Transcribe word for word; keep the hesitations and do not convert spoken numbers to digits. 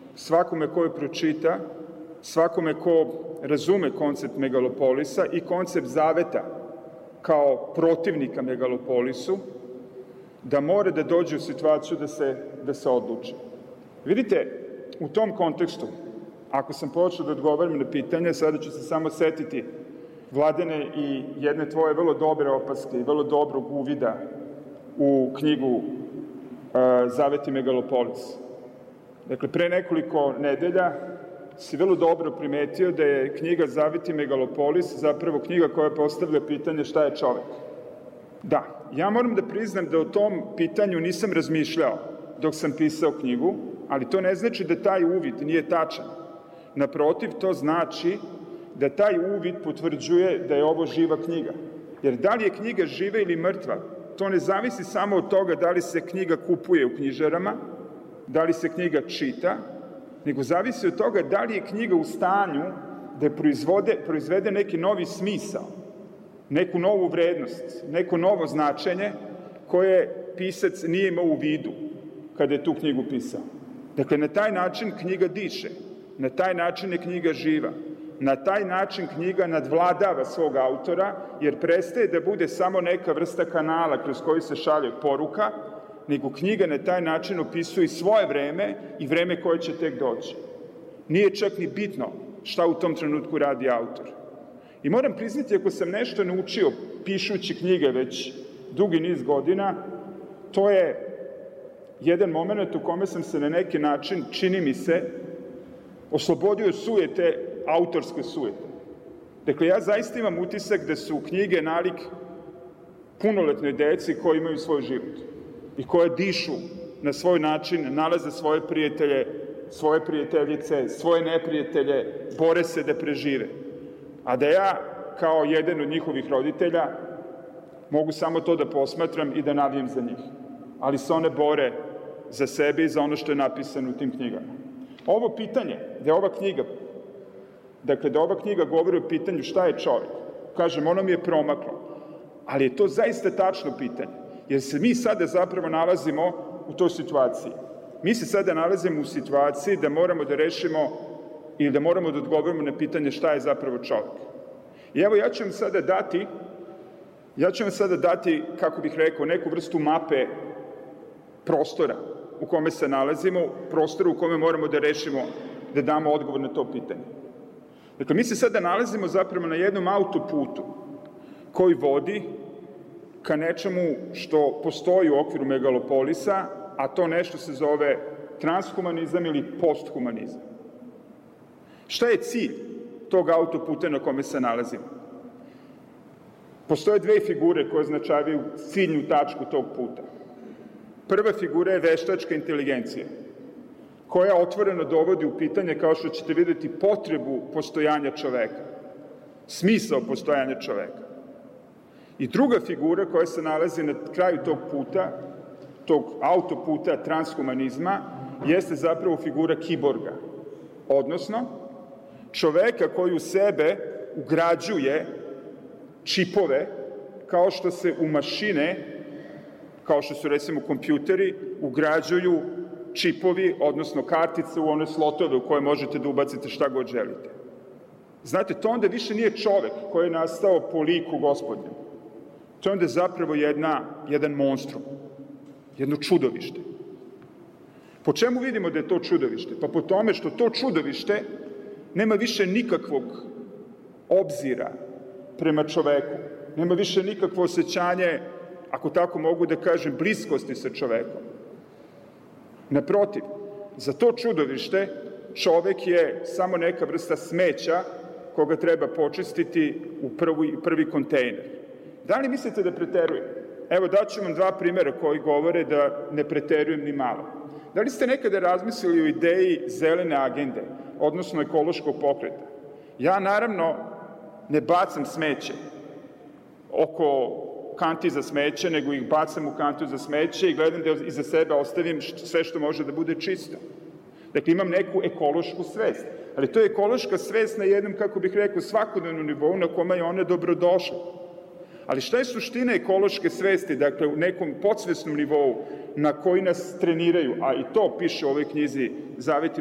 svakome ko je pročita, svakome ko razume koncept megalopolisa i koncept zaveta kao protivnika megalopolisu, da mora da dođe u situaciju da se, da se odluči. Vidite, u tom kontekstu, ako sam počeo da odgovaram na pitanje, sada ću se samo setiti Vladane i jedne tvoje vrlo dobre opaske i vrlo dobrog uvida u knjigu uh, Zaveti megalopolis. Dakle, pre nekoliko nedelja si vrlo dobro primetio da je knjiga Zaveti megalopolis zapravo knjiga koja postavlja pitanje šta je čovek. Da, ja moram da priznam da o tom pitanju nisam razmišljao dok sam pisao knjigu, ali to ne znači da taj uvid nije tačan. Naprotiv, to znači da taj uvid potvrđuje da je ovo živa knjiga. Jer da li je knjiga živa ili mrtva, to ne zavisi samo od toga da li se knjiga kupuje u knjižarama, da li se knjiga čita, nego zavisi od toga da li je knjiga u stanju da proizvode, proizvede neki novi smisao, neku novu vrednost, neko novo značenje koje pisac nije imao u vidu kada je tu knjigu pisao. Dakle, na taj način knjiga diše, na taj način je knjiga živa, na taj način knjiga nadvladava svog autora, jer prestaje da bude samo neka vrsta kanala kroz koji se šalje poruka, nego knjiga na taj način opisuje svoje vreme i vreme koje će tek doći. Nije čak ni bitno šta u tom trenutku radi autor. I moram priznati, ako sam nešto naučio pišući knjige već dugi niz godina, to je jedan moment u kome sam se na neki način, čini mi se, oslobodio sujete, autorske sujete. Dakle, ja zaista imam utisak da su knjige nalik punoletnoj deci koji imaju svoj život i koje dišu na svoj način, nalaze svoje prijatelje, svoje prijateljice, svoje neprijatelje, bore se da prežive. A da ja, kao jedan od njihovih roditelja, mogu samo to da posmatram i da navijem za njih. Ali se one bore za sebe i za ono što je napisano u tim knjigama. Ovo pitanje, da je ova knjiga, dakle, da ova knjiga govori o pitanju šta je čovjek, kažem, ono mi je promaklo, ali je to zaista tačno pitanje, jer se mi sada zapravo nalazimo u toj situaciji. Mi se sada nalazimo u situaciji da moramo da rešimo ili da moramo da odgovorimo na pitanje šta je zapravo čovjek. I evo, ja ću vam sada dati, ja ću vam sada dati, kako bih rekao, neku vrstu mape prostora u kome se nalazimo, prostora u kome moramo da rešimo, da damo odgovor na to pitanje. Dakle, mi se sada nalazimo zapravo na jednom autoputu koji vodi ka nečemu što postoji u okviru megalopolisa, a to nešto se zove transhumanizam ili posthumanizam. Šta je cilj tog autoputa na kome se nalazimo? Postoje dve figure koje označavaju ciljnu tačku tog puta. Prva figura je veštačka inteligencija, koja otvoreno dovodi u pitanje, kao što ćete videti, potrebu postojanja čoveka, smisao postojanja čoveka. I druga figura koja se nalazi na kraju tog puta, tog autoputa transhumanizma, jeste zapravo figura kiborga, odnosno čoveka koji u sebe ugrađuje čipove, kao što se u mašine, kao što su recimo kompjuteri, ugrađuju čipovi, odnosno kartice u one slotove u koje možete da ubacite šta god želite. Znate, to onda više nije čovek koji je nastao po liku Gospodnjem. To je onda zapravo jedna, jedan monstrum, jedno čudovište. Po čemu vidimo da je to čudovište? Pa po tome što to čudovište nema više nikakvog obzira prema čoveku, nema više nikakvo osjećanje, ako tako mogu da kažem, bliskosti sa čovekom. Naprotiv, za to čudovište čovek je samo neka vrsta smeća koga treba počistiti u prvi, prvi kontejner. Da li mislite da preterujem? Evo, daću vam dva primjera koji govore da ne preterujem ni malo. Da li ste nekada razmislili o ideji zelene agende, odnosno ekološkog pokreta? Ja, naravno, ne bacam smeće oko kanti za smeće, nego ih bacam u kantu za smeće i gledam da iza sebe ostavim sve što može da bude čisto. Dakle, imam neku ekološku svest, ali to je ekološka svest na jednom, kako bih rekao, svakodnevnom nivou na kome je ona dobrodošla. Ali šta je suština ekološke svesti, dakle, u nekom podsvesnom nivou na koji nas treniraju, a i to piše u ovoj knjizi Zaveti